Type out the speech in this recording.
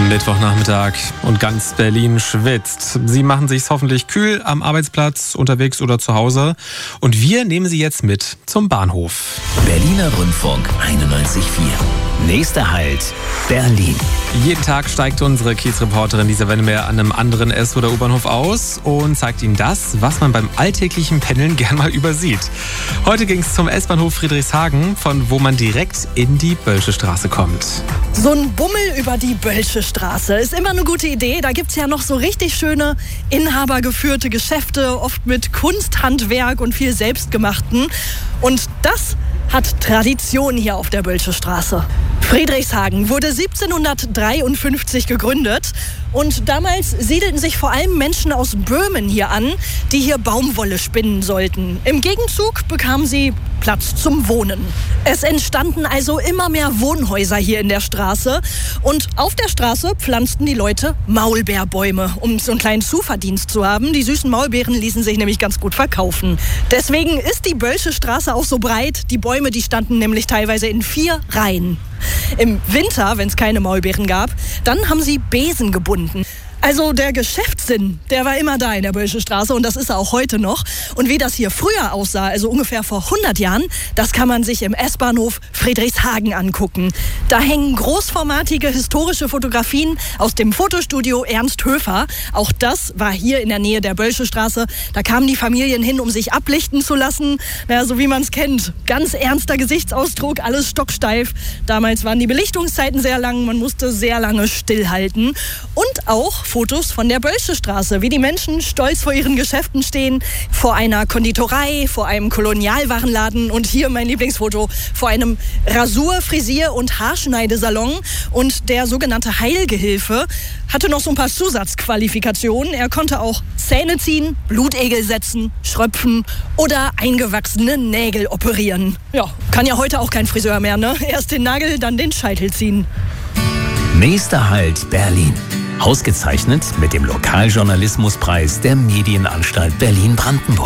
Mittwochnachmittag und ganz Berlin schwitzt. Sie machen sich's hoffentlich kühl am Arbeitsplatz, unterwegs oder zu Hause. Und wir nehmen Sie jetzt mit zum Bahnhof. Berliner Rundfunk 91.4. Nächster Halt, Berlin. Jeden Tag steigt unsere Kiezreporterin Lisa Wennemer an einem anderen S- oder U-Bahnhof aus und zeigt Ihnen das, was man beim alltäglichen Pendeln gern mal übersieht. Heute ging es zum S-Bahnhof Friedrichshagen, von wo man direkt in die Bölsche Straße kommt. So ein Bummel über die Bölsche Straße ist immer eine gute Idee. Da gibt's ja noch so richtig schöne inhabergeführte Geschäfte, oft mit Kunsthandwerk und viel Selbstgemachten. Und das hat Tradition hier auf der Bölsche Straße. Friedrichshagen wurde 1753 gegründet und damals siedelten sich vor allem Menschen aus Böhmen hier an, die hier Baumwolle spinnen sollten. Im Gegenzug bekamen sie Platz zum Wohnen. Es entstanden also immer mehr Wohnhäuser hier in der Straße und auf der Straße pflanzten die Leute Maulbeerbäume, um so einen kleinen Zuverdienst zu haben. Die süßen Maulbeeren ließen sich nämlich ganz gut verkaufen. Deswegen ist die Bölsche Straße auch so breit. Die Bäume, die standen nämlich teilweise in 4 Reihen. Im Winter, wenn es keine Maulbeeren gab, dann haben sie Besen gebunden. Also der Geschäftssinn, der war immer da in der Bölsche Straße und das ist er auch heute noch. Und wie das hier früher aussah, also ungefähr vor 100 Jahren, das kann man sich im S-Bahnhof Friedrichshagen angucken. Da hängen großformatige historische Fotografien aus dem Fotostudio Ernst Höfer. Auch das war hier in der Nähe der Bölsche Straße. Da kamen die Familien hin, um sich ablichten zu lassen. Naja, so wie man es kennt. Ganz ernster Gesichtsausdruck, alles stocksteif. Damals waren die Belichtungszeiten sehr lang, man musste sehr lange stillhalten. Und auch Fotos von der Bölsche Straße, wie die Menschen stolz vor ihren Geschäften stehen, vor einer Konditorei, vor einem Kolonialwarenladen und hier mein Lieblingsfoto, vor einem Rasur-, Frisier- und Haarschneidesalon. Und der sogenannte Heilgehilfe hatte noch so ein paar Zusatzqualifikationen. Er konnte auch Zähne ziehen, Blutegel setzen, schröpfen oder eingewachsene Nägel operieren. Ja, kann ja heute auch kein Friseur mehr, ne? Erst den Nagel, dann den Scheitel ziehen. Nächster Halt, Berlin. Ausgezeichnet mit dem Lokaljournalismuspreis der Medienanstalt Berlin-Brandenburg.